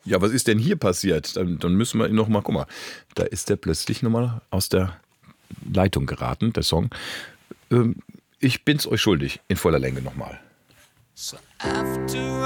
Ja, was ist denn hier passiert? Dann müssen wir ihn nochmal, guck mal, da ist der plötzlich nochmal aus der Leitung geraten, der Song. Ich bin's euch schuldig, in voller Länge nochmal. So after